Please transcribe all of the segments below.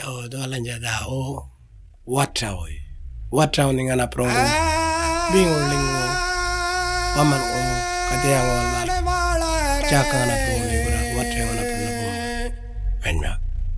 o dolanja da o wata ni ngana prongo bingo lingo paman o kadea wala chaka na prongo gura wata ngana prongo enma.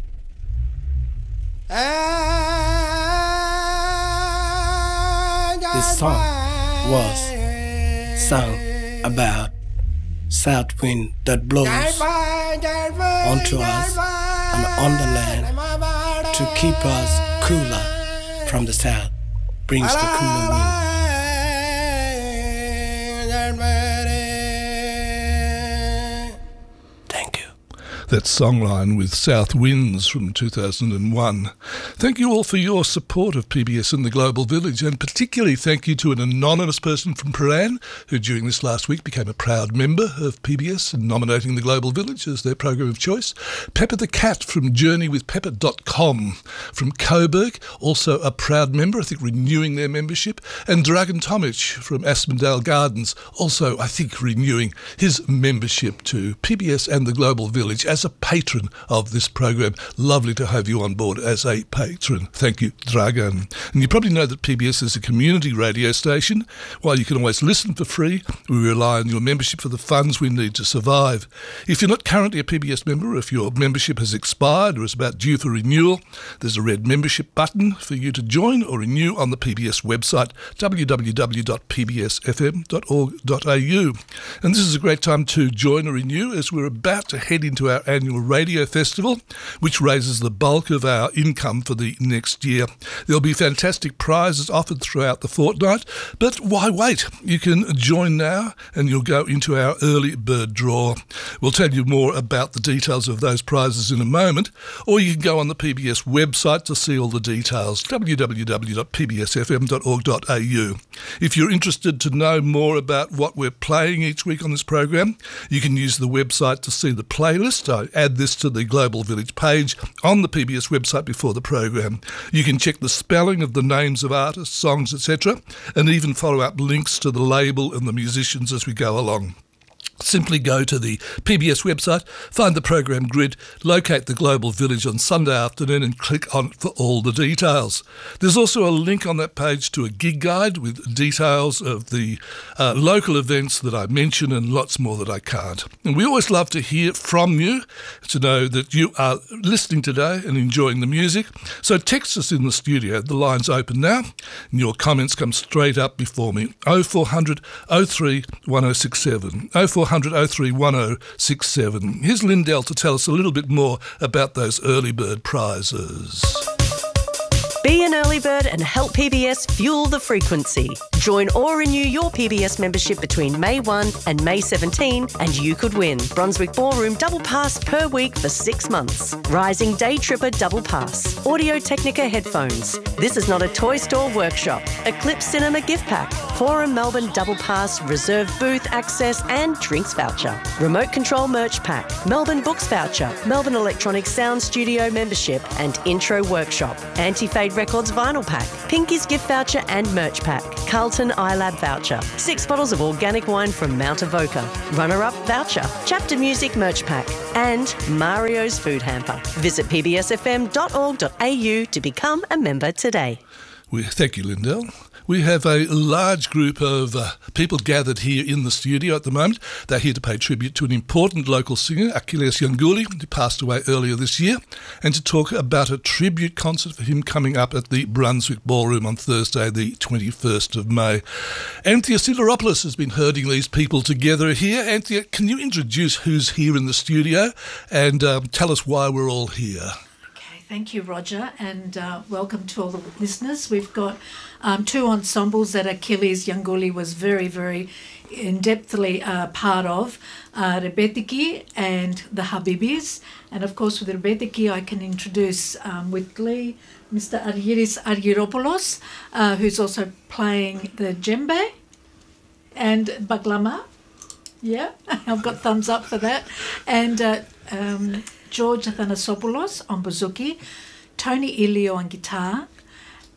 This song was sung about south wind that blows onto us and on the land to keep us cooler from the south, brings the cooler wind. Thank you. That songline with South Winds from 2001. Thank you all for your support of PBS in the Global Village, and particularly thank you to an anonymous person from Prahran who during this last week became a proud member of PBS and nominating the Global Village as their program of choice. Pepper the Cat from journeywithpepper.com from Coburg, also a proud member, I think renewing their membership, and Dragon Tomic from Aspendale Gardens, also I think renewing his membership to PBS and the Global Village as a patron of this program. Lovely to have you on board as a patron. Thank you, Dragan. And you probably know that PBS is a community radio station. While you can always listen for free, we rely on your membership for the funds we need to survive. If you're not currently a PBS member, or if your membership has expired or is about due for renewal, there's a red membership button for you to join or renew on the PBS website, www.pbsfm.org.au. And this is a great time to join or renew as we're about to head into our annual radio festival, which raises the bulk of our income for the next year. There'll be fantastic prizes offered throughout the fortnight, but why wait? You can join now and you'll go into our early bird draw. We'll tell you more about the details of those prizes in a moment, or you can go on the PBS website to see all the details, www.pbsfm.org.au. If you're interested to know more about what we're playing each week on this program, you can use the website to see the playlist. I add this to the Global Village page on the PBS website before the program. You can check the spelling of the names of artists, songs, etc., and even follow up links to the label and the musicians as we go along. Simply go to the PBS website, find the program grid, locate the Global Village on Sunday afternoon and click on it for all the details. There's also a link on that page to a gig guide with details of the local events that I mention and lots more that I can't. And we always love to hear from you, to know that you are listening today and enjoying the music. So text us in the studio. The line's open now and your comments come straight up before me. 0400 03 1067. 0400 03 1067. Here's Lindell to tell us a little bit more about those early bird prizes. Be an early bird and help PBS fuel the frequency. Join or renew your PBS membership between May 1 and May 17 and you could win Brunswick Ballroom double pass per week for 6 months. Rising Day Tripper double pass. Audio Technica headphones. This is not a toy store workshop. Eclipse Cinema gift pack. Forum Melbourne double pass, reserve booth access and drinks voucher. Remote control merch pack. Melbourne Books voucher. Melbourne Electronic Sound Studio membership and intro workshop. Anti-Fade Records vinyl pack. Pinky's gift voucher and merch pack. Carlton iLab voucher. 6 bottles of organic wine from Mount Avoca. Runner-up voucher. Chapter Music merch pack. And Mario's food hamper. Visit pbsfm.org.au to become a member today. Thank you, Lindell. We have a large group of people gathered here in the studio at the moment. They're here to pay tribute to an important local singer, Achilles Yanguli, who passed away earlier this year, and to talk about a tribute concert for him coming up at the Brunswick Ballroom on Thursday, the 21st of May. Anthea Sideropoulos has been herding these people together here. Anthea, can you introduce who's here in the studio and tell us why we're all here? Thank you, Roger, and welcome to all the listeners. We've got 2 ensembles that Achilles Yanguli was very, very in-depthly part of, Rebetiki and the Habibis. And of course, with Rebetiki, I can introduce with glee Mr. Argyris Argyropoulos, who's also playing the djembe and baglama. Yeah, I've got thumbs up for that. And George Athanasopoulos on bouzouki, Tony Ilio on guitar,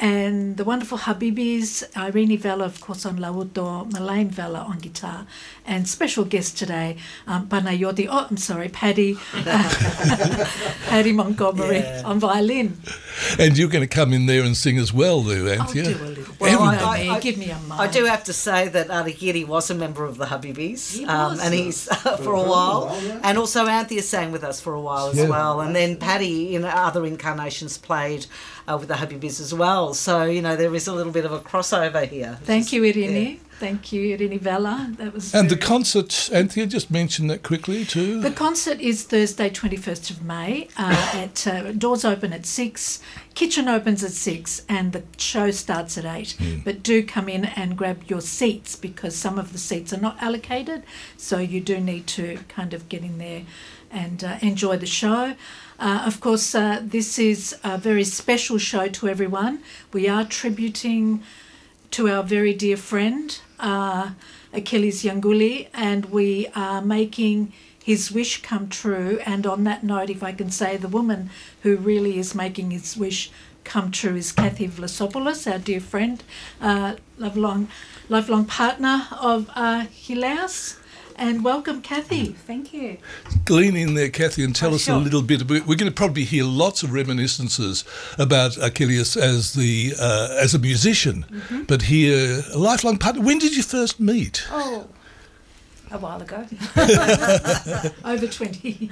and the wonderful Habibis, Irene Vella, of course, on laudo, Malaine Vella on guitar, and special guest today, Panayoti, Paddy, Paddy Montgomery on violin. And you're going to come in there and sing as well, though, Anthea? I'll do a little. Well, give me a moment. I do have to say that Arigiri was a member of the Habibis, He was. and he's for a while, and also Anthea sang with us for a while as well, and then Paddy in other incarnations played with the Habibis as well. So, you know, there is a little bit of a crossover here. Thank you, Irene. Thank you, Irene Vella. That was. And the concert, Anthea, just mention that quickly too. The concert is Thursday, 21st of May. Doors open at 6, kitchen opens at 6, and the show starts at 8. But do come in and grab your seats, because some of the seats are not allocated, so you do need to kind of get in there and enjoy the show. Of course, this is a very special show to everyone. We are tributing to our very dear friend, Achilles Yanguli, and we are making his wish come true. And on that note, if I can say, the woman who really is making his wish come true is Kathy Vlasopoulos, our dear friend, lifelong partner of Hilaus. And welcome, Kathy. Thank you. Lean in there, Kathy, and tell us a little bit. We're going to probably hear lots of reminiscences about Achilles as a musician, but here, a lifelong partner. When did you first meet? Oh, a while ago. Over 20.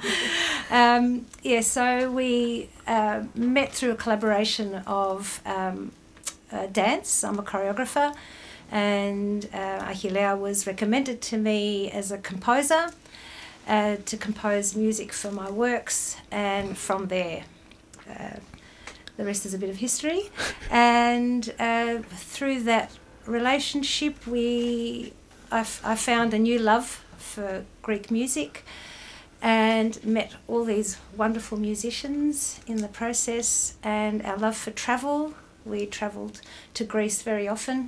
So we met through a collaboration of dance. I'm a choreographer. And Achilles was recommended to me as a composer to compose music for my works, and from there the rest is a bit of history. And through that relationship I found a new love for Greek music and met all these wonderful musicians in the process, and our love for travel. We travelled to Greece very often.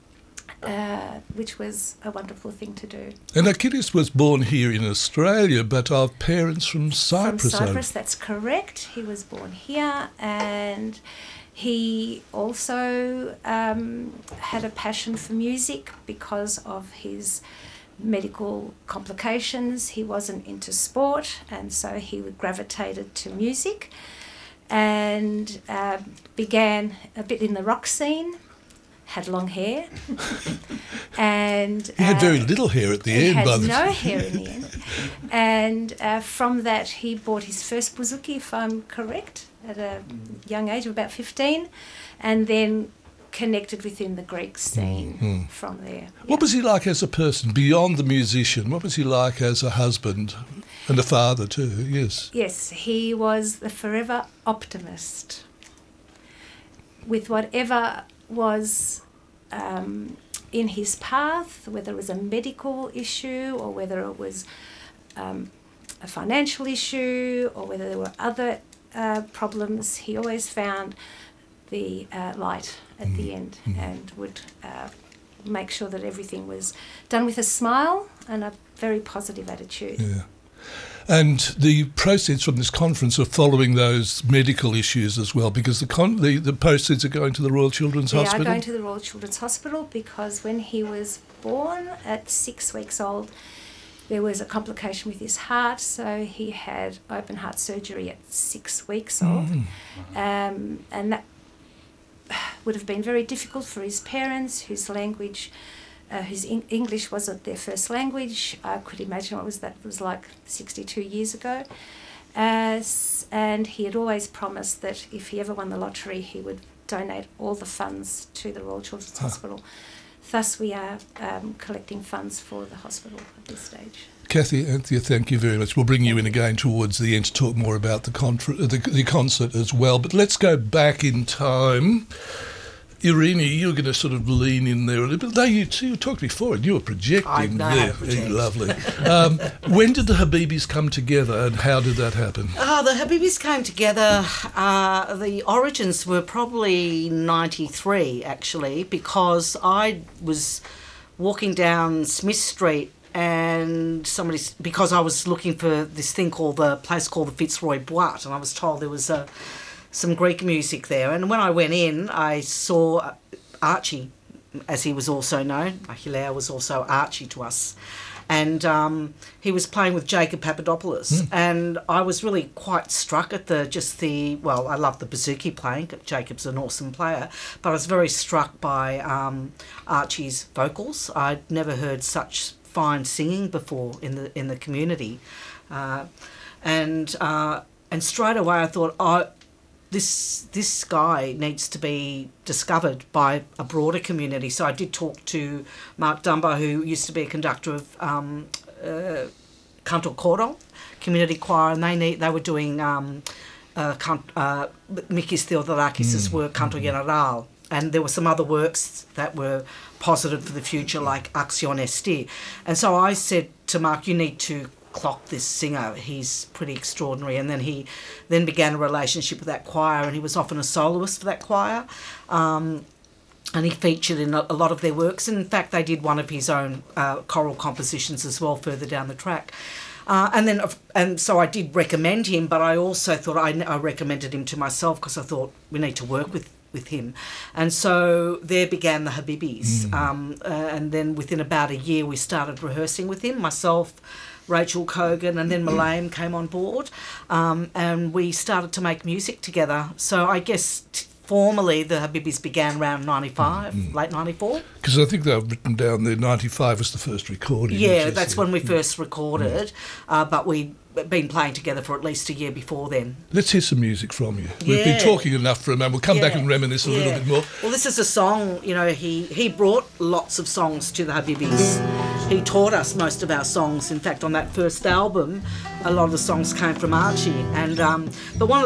Which was a wonderful thing to do. And Achilles was born here in Australia, but of parents from Cyprus. From Cyprus, that's correct. He was born here, and he also had a passion for music because of his medical complications. He wasn't into sport, and so he gravitated to music and began a bit in the rock scene. Had long hair, and he had very little hair at the end. He had no hair in the end, and from that he bought his first bouzouki, if I'm correct, at a young age of about 15, and then connected within the Greek scene from there. Yeah. What was he like as a person beyond the musician? What was he like as a husband and a father too? Yes, he was the forever optimist. With whatever was in his path, whether it was a medical issue or whether it was a financial issue or whether there were other problems, he always found the light at the end and would make sure that everything was done with a smile and a very positive attitude. Yeah. And the proceeds from this conference are following those medical issues as well, because the proceeds are going to the Royal Children's Hospital? They are going to the Royal Children's Hospital because when he was born at 6 weeks old, there was a complication with his heart, so he had open heart surgery at 6 weeks old. And that would have been very difficult for his parents, whose language... English wasn't their first language. I could imagine what that was like 62 years ago. And he had always promised that if he ever won the lottery, he would donate all the funds to the Royal Children's Hospital. Thus, we are collecting funds for the hospital at this stage. Kathy, Anthea, thank you very much. We'll bring you in again towards the end to talk more about the concert as well. But let's go back in time. Irene, you're going to sort of lean in there a little bit. No, you talked before and you were projecting I know there. how to project. Lovely. When did the Habibis come together and how did that happen? The Habibis came together, the origins were probably 93 actually, because I was walking down Smith Street and because I was looking for this thing called the place called the Fitzroy Boite, and I was told there was some Greek music there. And when I went in, I saw Archie, as he was also known. Achillea was also Archie to us. And he was playing with Jacob Papadopoulos. And I was really quite struck at well, I love the bouzouki playing. Jacob's an awesome player. But I was very struck by Archie's vocals. I'd never heard such fine singing before in the community. And straight away I thought, this guy needs to be discovered by a broader community. So I did talk to Mark Dunbar, who used to be a conductor of Cantor Coro Community Choir, and they were doing Mikis Theodorakis' work, Canto General, and there were some other works that were posited for the future, like Action Esti. And so I said to Mark, you need to clock this singer, he's pretty extraordinary. And then he began a relationship with that choir, and he was often a soloist for that choir, and he featured in a lot of their works. In fact, they did one of his own choral compositions as well further down the track. And so I did recommend him, but I also thought I recommended him to myself because I thought we need to work with him. And so there began the Habibis. And then within about a year we started rehearsing with him, myself, Rachel Kogan, and then Malaim came on board, and we started to make music together. So I guess formally the Habibis began around 95, late 94. Because I think they've written down there 95 was the first recording. Yeah, that's when we first recorded, but we'd been playing together for at least a year before then. Let's hear some music from you. We've been talking enough for a moment. We'll come back and reminisce a little bit more. Well, this is a song, he brought lots of songs to the Habibis. He taught us most of our songs. In fact, on that first album, a lot of the songs came from Archie. And but one of the